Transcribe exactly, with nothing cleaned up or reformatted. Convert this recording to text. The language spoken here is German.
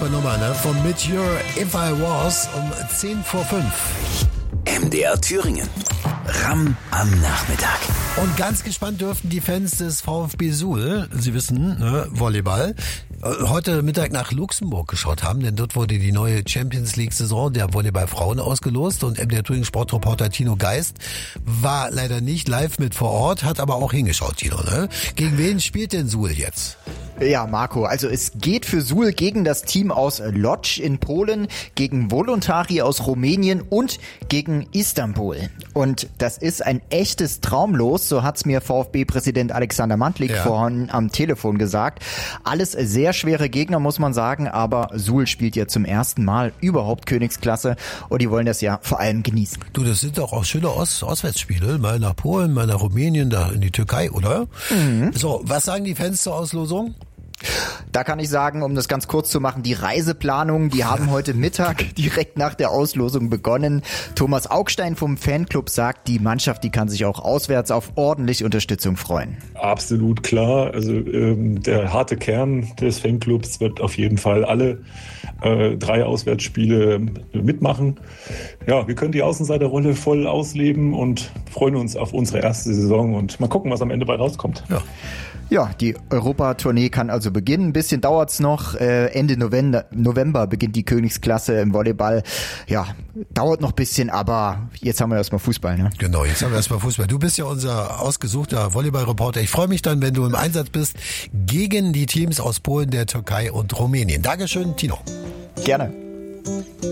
super Nummer, ne? Von Mature, If I Was, um zehn vor fünf. M D R Thüringen. Ram am Nachmittag. Und ganz gespannt dürften die Fans des VfB Suhl, Sie wissen, ne, Volleyball, heute Mittag nach Luxemburg geschaut haben, denn dort wurde die neue Champions League Saison der Volleyball-Frauen ausgelost und M D R Thüringen Sportreporter Tino Geist war leider nicht live mit vor Ort, hat aber auch hingeschaut, Tino, ne? Gegen wen spielt denn Suhl jetzt? Ja, Marco, also es geht für Suhl gegen das Team aus Lodz in Polen, gegen Voluntari aus Rumänien und gegen Istanbul. Und das ist ein echtes Traumlos, so hat's mir VfB-Präsident Alexander Mantlik ja. vorhin am Telefon gesagt. Alles sehr schwere Gegner, muss man sagen, aber Suhl spielt ja zum ersten Mal überhaupt Königsklasse und die wollen das ja vor allem genießen. Du, das sind doch auch schöne Aus- Auswärtsspiele, mal nach Polen, mal nach Rumänien, da in die Türkei, oder? Mhm. So, was sagen die Fans zur Auslosung? Da kann ich sagen, um das ganz kurz zu machen, die Reiseplanungen, die haben heute Mittag direkt nach der Auslosung begonnen. Thomas Augstein vom Fanclub sagt, die Mannschaft, die kann sich auch auswärts auf ordentliche Unterstützung freuen. Absolut klar. Also ähm, der harte Kern des Fanclubs wird auf jeden Fall alle äh, drei Auswärtsspiele mitmachen. Ja, wir können die Außenseiterrolle voll ausleben und freuen uns auf unsere erste Saison und mal gucken, was am Ende bei rauskommt. Ja. Ja, die Europatournee kann also beginnen. Ein bisschen dauert's noch. Äh, Ende November, November beginnt die Königsklasse im Volleyball. Ja, dauert noch ein bisschen, aber jetzt haben wir erstmal Fußball, ne? Genau, jetzt haben wir erstmal Fußball. Du bist ja unser ausgesuchter Volleyball-Reporter. Ich freue mich dann, wenn du im Einsatz bist gegen die Teams aus Polen, der Türkei und Rumänien. Dankeschön, Tino. Gerne.